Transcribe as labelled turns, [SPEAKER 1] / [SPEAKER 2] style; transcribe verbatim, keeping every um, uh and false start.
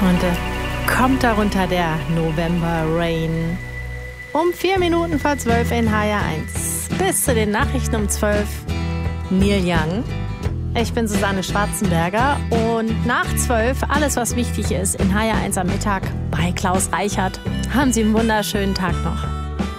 [SPEAKER 1] Und äh, kommt darunter der November Rain. Um vier Minuten vor zwölf in H R eins. Bis zu den Nachrichten um zwölf. Neil Young. Ich bin Susanne Schwarzenberger und nach zwölf alles, was wichtig ist, in H R eins am Mittag bei Klaus Reichert. Haben Sie einen wunderschönen Tag noch.